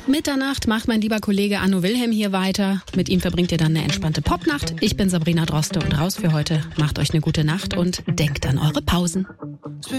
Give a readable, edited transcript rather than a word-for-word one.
Ab Mitternacht macht mein lieber Kollege Arno Wilhelm hier weiter. Mit ihm verbringt ihr dann eine entspannte Popnacht. Ich bin Sabrina Droste und raus für heute. Macht euch eine gute Nacht und denkt an eure Pausen.